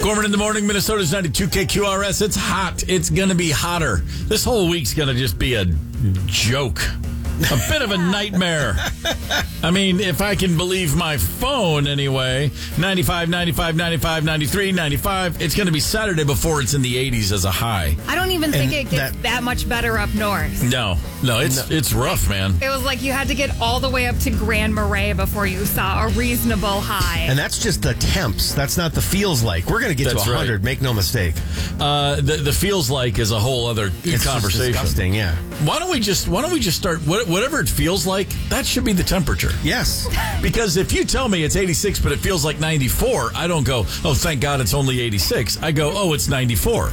Gorman in the morning, Minnesota's 92 KQRS. It's hot. It's going to be hotter. This whole week's going to just be a joke. A bit of a nightmare. I mean, if I can believe my phone anyway, 95, 95, 95, 93, 95. It's going to be Saturday before it's in the 80s as a high. I don't even think it gets that much better up north. No, it's rough, man. It was like you had to get all the way up to Grand Marais before you saw a reasonable high. And that's just the temps. That's not the feels like. We're going to get to 100, right. Make no mistake. The feels like is a whole other conversation. Just disgusting, yeah. Why don't we just start, whatever it feels like, that should be the temperature. Yes. Because if you tell me it's 86, but it feels like 94, I don't go, oh, thank God it's only 86. I go, oh, it's 94.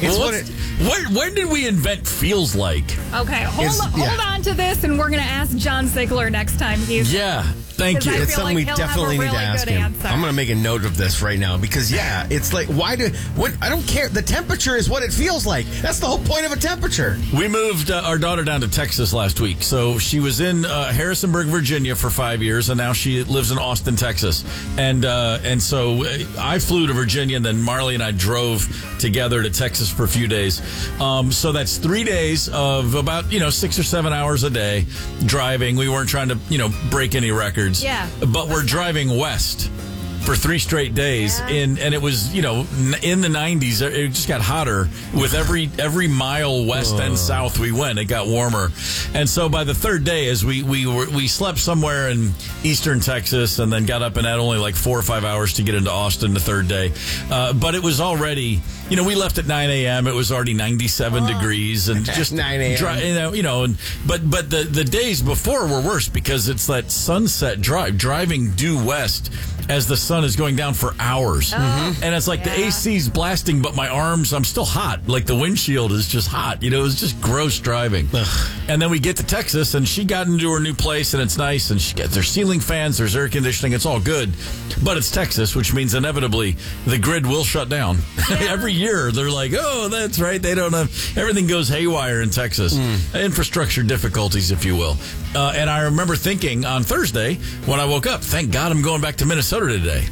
When did we invent feels like? Okay, hold on to this, and we're going to ask John Ziegler next time he's... Yeah, thank you. It's something we definitely need to ask him. Answer. I'm going to make a note of this right now because, it's like, I don't care. The temperature is what it feels like. That's the whole point of a temperature. We moved our daughter down to Texas last week. So she was in Harrisonburg, Virginia for 5 years, and now she lives in Austin, Texas. And so I flew to Virginia, and then Marley and I drove together to Texas for a few days. So that's 3 days of about, 6 or 7 hours a day driving. We weren't trying to, break any records. Yeah. But we're driving west for 3 straight days, and it was, in the 90s. It just got hotter with every mile west and south we went. It got warmer, and so by the third day, as we slept somewhere in eastern Texas, and then got up and had only like 4 or 5 hours to get into Austin the third day. But it was already, we left at 9 a.m. It was already 97 degrees, and just 9 a.m. But the days before were worse because it's that sunset driving due west as the sun is going down for hours. And it's like the AC's blasting, but my arms, I'm still hot. Like the windshield is just hot. It was just gross driving. And then we get to Texas, and she got into her new place, and it's nice, and there's ceiling fans, there's air conditioning, it's all good. But it's Texas, which means inevitably the grid will shut down. Every year, they're like, oh, that's right, they don't have, everything goes haywire in Texas. Infrastructure difficulties, if you will. And I remember thinking on Thursday when I woke up, thank God I'm going back to Minnesota today.